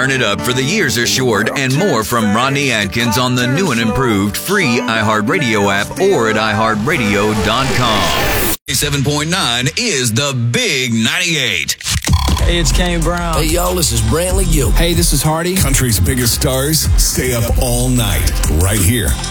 Firing it up for the years are short, and more from Rodney Atkins on the new and improved free iHeartRadio app or at iHeartRadio.com. 7.9 is the Big 98. Hey, it's Kane Brown. Hey, y'all, this is Brantley Gill. Hey, this is Hardy. Country's biggest stars stay up all night right here